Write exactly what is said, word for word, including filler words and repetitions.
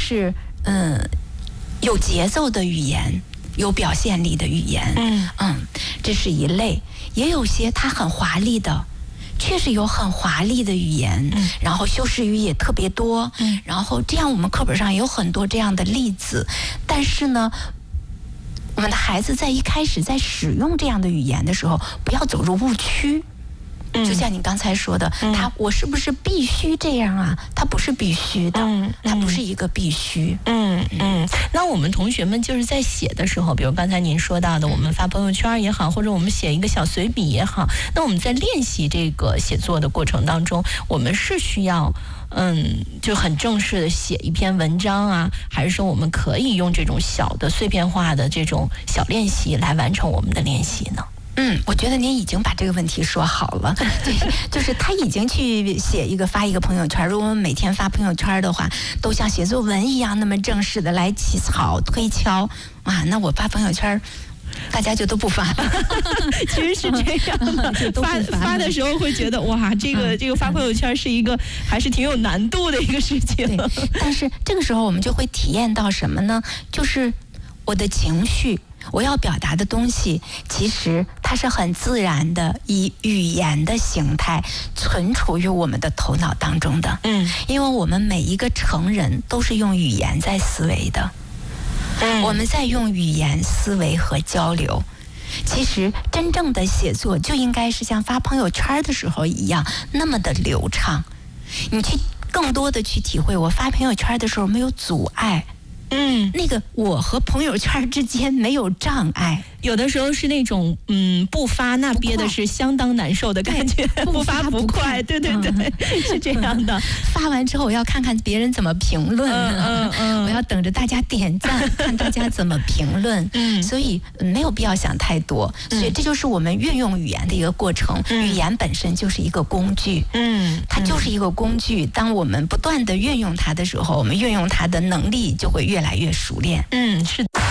是嗯、呃、有节奏的语言，有表现力的语言，嗯嗯，这是一类。也有些它很华丽的，确实有很华丽的语言，嗯，然后修饰语也特别多，嗯，然后这样我们课本上也有很多这样的例子。但是呢，我们的孩子在一开始在使用这样的语言的时候，不要走入误区。就像你刚才说的，嗯、他我是不是必须这样啊？他不是必须的，嗯、他不是一个必须。 嗯嗯。那我们同学们就是在写的时候，比如刚才您说到的，我们发朋友圈也好，或者我们写一个小随笔也好，那我们在练习这个写作的过程当中，我们是需要嗯就很正式的写一篇文章啊，还是说我们可以用这种小的碎片化的这种小练习来完成我们的练习呢？ 嗯，我觉得您已经把这个问题说好了，对，就是他已经去写一个发一个朋友圈，如果我们每天发朋友圈的话，都像写作文一样那么正式的来起草推敲，哇，那我发朋友圈大家就都不发了。 其实是这样的，发发的时候会觉得哇，这个这个发朋友圈是一个还是挺有难度的一个事情。 对，但是这个时候我们就会体验到什么呢？就是我的情绪。我要表达的东西，其实它是很自然的，以语言的形态存储于我们的头脑当中的。嗯，因为我们每一个成人都是用语言在思维的，嗯，我们在用语言思维和交流。其实真正的写作就应该是像发朋友圈的时候一样那么的流畅，你去更多的去体会，我发朋友圈的时候没有阻碍。嗯，那个我和朋友圈之间没有障碍， 有的时候是那种嗯不发那憋的是相当难受的感觉，不发不快，对对对，嗯、是这样的。 发完之后我要看看别人怎么评论，嗯嗯嗯，我要等着大家点赞，看大家怎么评论，嗯，所以没有必要想太多，所以这就是我们运用语言的一个过程。嗯、语言本身就是一个工具，嗯，它就是一个工具。当我们不断的运用它的时候，我们运用它的能力就会越来越熟练。 嗯，是的。